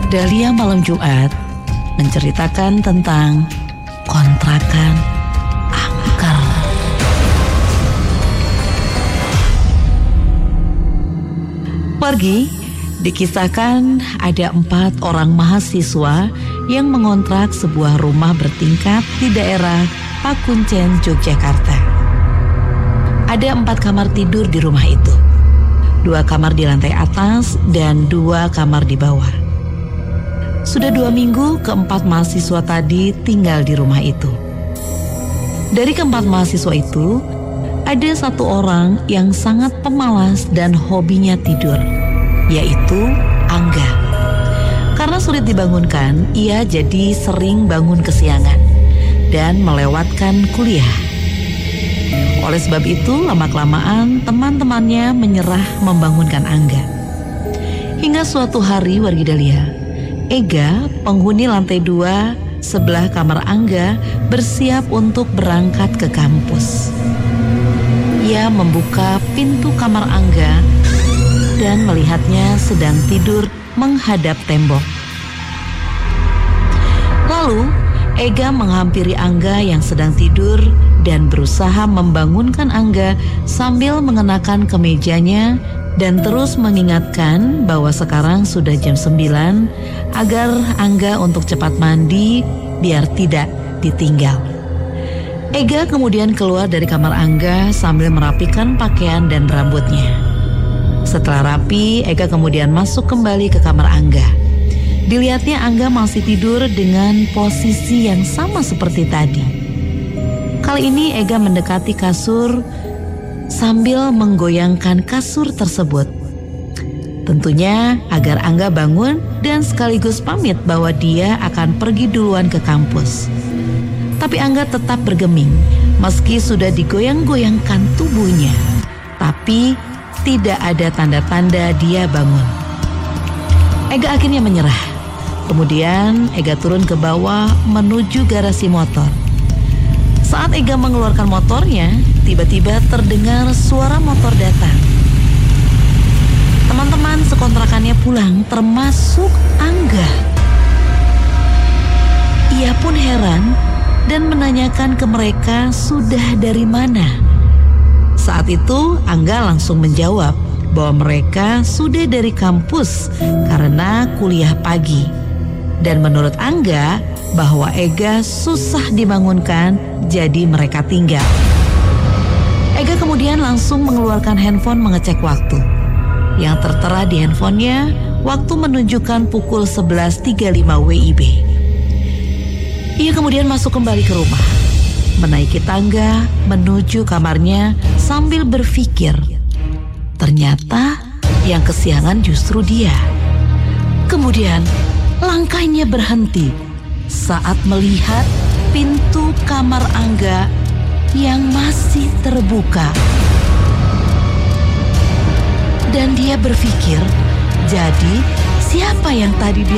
Dahlia Malam Jumat menceritakan tentang kontrakan angker. Pergi, dikisahkan ada 4 orang mahasiswa yang mengontrak sebuah rumah bertingkat di daerah Pakuncen, Yogyakarta. Ada 4 kamar tidur di rumah itu. 2 kamar di lantai atas dan 2 kamar di bawah. Sudah 2 minggu ke-4 mahasiswa tadi tinggal di rumah itu. Dari ke-4 mahasiswa itu, ada 1 orang yang sangat pemalas dan hobinya tidur, yaitu Angga. Karena sulit dibangunkan, ia jadi sering bangun kesiangan dan melewatkan kuliah. Oleh sebab itu, lama-kelamaan teman-temannya menyerah membangunkan Angga. Hingga suatu hari, wargi Dahlia, Ega, penghuni lantai 2 sebelah kamar Angga, bersiap untuk berangkat ke kampus. Ia membuka pintu kamar Angga dan melihatnya sedang tidur menghadap tembok. Lalu, Ega menghampiri Angga yang sedang tidur dan berusaha membangunkan Angga sambil mengenakan kemejanya dan terus mengingatkan bahwa sekarang sudah jam 9 agar Angga untuk cepat mandi biar tidak ditinggal. Ega kemudian keluar dari kamar Angga sambil merapikan pakaian dan rambutnya. Setelah rapi, Ega kemudian masuk kembali ke kamar Angga. Dilihatnya Angga masih tidur dengan posisi yang sama seperti tadi. Kali ini Ega mendekati kasur sambil menggoyangkan kasur tersebut. Tentunya agar Angga bangun dan sekaligus pamit bahwa dia akan pergi duluan ke kampus. Tapi Angga tetap bergeming meski sudah digoyang-goyangkan tubuhnya. Tapi tidak ada tanda-tanda dia bangun. Ega akhirnya menyerah. Kemudian Ega turun ke bawah menuju garasi motor. Saat Ega mengeluarkan motornya, tiba-tiba terdengar suara motor datang. Teman-teman sekontrakannya pulang, termasuk Angga. Ia pun heran dan menanyakan ke mereka sudah dari mana. Saat itu Angga langsung menjawab bahwa mereka sudah dari kampus karena kuliah pagi. Dan menurut Angga bahwa Ega susah dibangunkan, jadi mereka tinggal. Ega kemudian langsung mengeluarkan handphone mengecek waktu. Yang tertera di handphonenya, waktu menunjukkan pukul 11.35 WIB. Ia kemudian masuk kembali ke rumah, menaiki tangga menuju kamarnya sambil berpikir, ternyata yang kesiangan justru dia. Kemudian langkahnya berhenti saat melihat pintu kamar Angga yang masih terbuka. Dan dia berpikir, jadi siapa yang tadi dia